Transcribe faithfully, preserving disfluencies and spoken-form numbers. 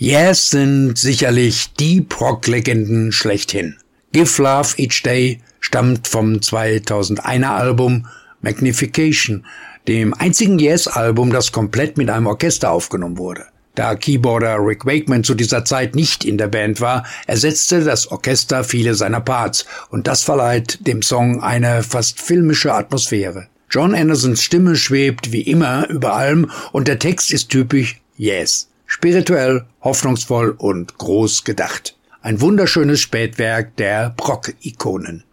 Yes sind sicherlich die Prog-Legenden schlechthin. Give Love Each Day stammt vom zweitausendeiner Album Magnification, dem einzigen Yes-Album, das komplett mit einem Orchester aufgenommen wurde. Da Keyboarder Rick Wakeman zu dieser Zeit nicht in der Band war, ersetzte das Orchester viele seiner Parts und das verleiht dem Song eine fast filmische Atmosphäre. Jon Andersons Stimme schwebt wie immer über allem und der Text ist typisch Yes. Spirituell, hoffnungsvoll und groß gedacht. Ein wunderschönes Spätwerk der Prog-Ikonen.